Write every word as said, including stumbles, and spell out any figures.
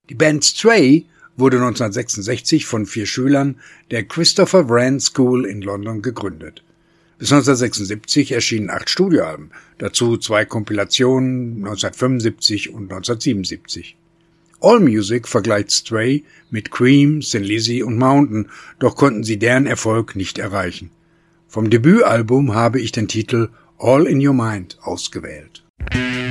Die Band Stray wurde neunzehnhundertsechsundsechzig von vier Schülern der Christopher Wren School in London gegründet. Bis neunzehnhundertsechsundsiebzig erschienen acht Studioalben, dazu zwei Kompilationen neunzehnhundertfünfundsiebzig und neunzehnhundertsiebenundsiebzig. Allmusic vergleicht Stray mit Cream, Thin Lizzy und Mountain, doch konnten sie deren Erfolg nicht erreichen. Vom Debütalbum habe ich den Titel All in Your Mind ausgewählt.